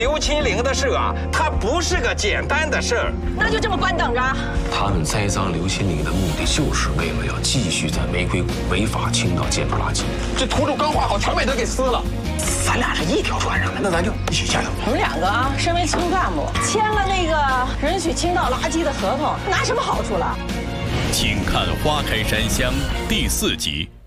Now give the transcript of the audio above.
刘清林的事啊，它不是个简单的事儿。 那就这么干等着。 他们栽赃刘清林的目的，就是为了要继续在玫瑰谷违法倾倒建筑垃圾。 这图纸刚画好，全被他给撕了。 咱俩是一条船上的，那咱就一起加油。 我们两个啊，身为村干部，签了那个允许倾倒垃圾的合同，拿什么好处了？ 请看《花开山香》第4集。